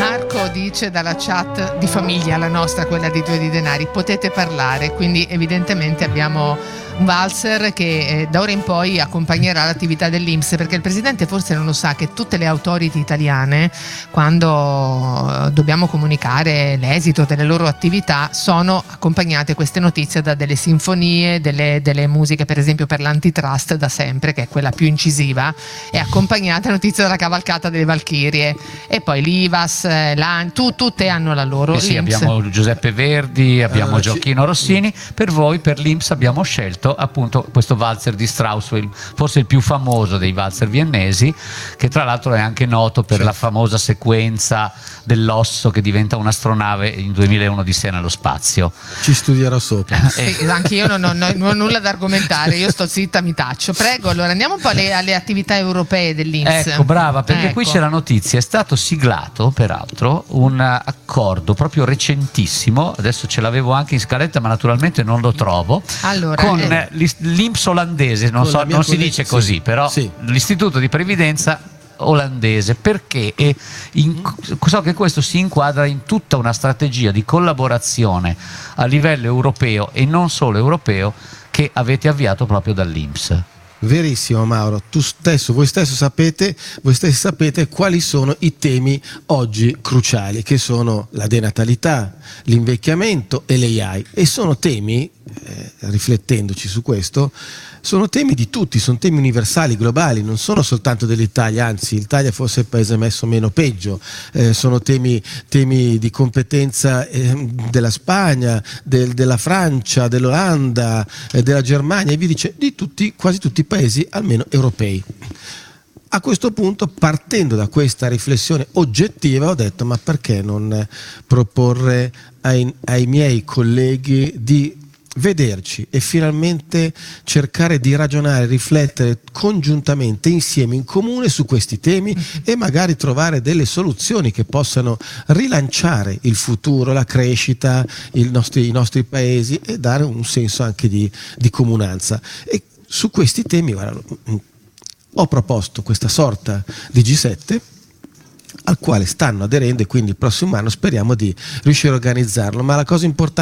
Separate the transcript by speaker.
Speaker 1: Marco dice dalla chat di famiglia, la nostra, quella di Due di Denari, potete parlare, quindi evidentemente abbiamo un valzer che da ora in poi accompagnerà l'attività dell'INPS, perché il Presidente forse non lo sa che tutte le authority italiane, quando dobbiamo comunicare l'esito delle loro attività, sono accompagnate queste notizie da delle sinfonie, delle musiche, per esempio per l'antitrust da sempre, che è quella più incisiva, è accompagnata notizia dalla cavalcata delle Valchirie, e poi l'IVAS, tutte hanno la loro.
Speaker 2: Sì, abbiamo Giuseppe Verdi, abbiamo Gioacchino Rossini. Per voi, per l'INPS, abbiamo scelto appunto questo valzer di Strauss, forse il più famoso dei valzer viennesi, che tra l'altro è anche noto per la famosa sequenza dell'osso che diventa un'astronave in 2001 di sé nello spazio.
Speaker 3: Ci studierò sopra.
Speaker 1: Sì, anche io non ho nulla da argomentare, io sto zitta, mi taccio. Prego, allora andiamo un po' alle attività europee dell'INPS.
Speaker 2: Ecco, brava, perché qui c'è la notizia, è stato siglato peraltro un accordo proprio recentissimo, adesso ce l'avevo anche in scaletta ma naturalmente non lo trovo,
Speaker 1: allora,
Speaker 2: con l'INPS olandese, non si dice così, però l'istituto di previdenza olandese, perché so che questo si inquadra in tutta una strategia di collaborazione a livello europeo e non solo europeo che avete avviato proprio dall'INPS.
Speaker 3: Verissimo, Mauro, voi stessi sapete quali sono i temi oggi cruciali, che sono la denatalità, l'invecchiamento e l'AI, e sono temi, riflettendoci su questo, sono temi di tutti, sono temi universali, globali, non sono soltanto dell'Italia, anzi l'Italia forse è il paese messo meno peggio, sono temi di competenza della Spagna, della Francia, dell'Olanda, della Germania, e vi dice di quasi tutti i paesi almeno europei. A questo punto, partendo da questa riflessione oggettiva, ho detto: ma perché non proporre ai miei colleghi di vederci e finalmente cercare di ragionare, riflettere congiuntamente, insieme, in comune su questi temi, e magari trovare delle soluzioni che possano rilanciare il futuro, la crescita, i nostri paesi, e dare un senso anche di comunanza. E su questi temi, guarda, ho proposto questa sorta di G7 al quale stanno aderendo, e quindi il prossimo anno speriamo di riuscire a organizzarlo, ma la cosa importante